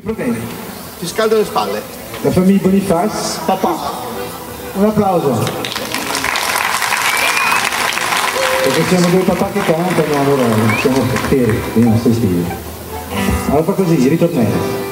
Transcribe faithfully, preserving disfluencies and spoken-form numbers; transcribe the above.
Fratelli. Ti scaldo le spalle. La famiglia Boniface. Papà. Un applauso. Perché siamo due papà che cantano, allora siamo per i nostri stili. Allora fa così, ritornello.